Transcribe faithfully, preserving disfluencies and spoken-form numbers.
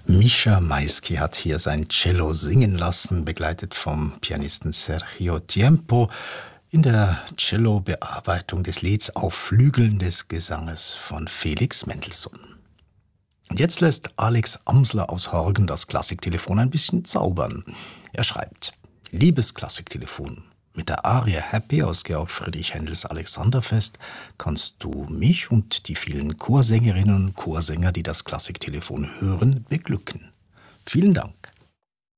Mischa Maisky hat hier sein Cello singen lassen, begleitet vom Pianisten Sergio Tiempo in der Cello-Bearbeitung des Lieds Auf Flügeln des Gesanges von Felix Mendelssohn. Und jetzt lässt Alex Amsler aus Horgen das Klassiktelefon ein bisschen zaubern. Er schreibt: Liebes Klassiktelefon, mit der Arie Happy aus Georg Friedrich Händels Alexanderfest kannst du mich und die vielen Chorsängerinnen und Chorsänger, die das Klassiktelefon hören, beglücken. Vielen Dank.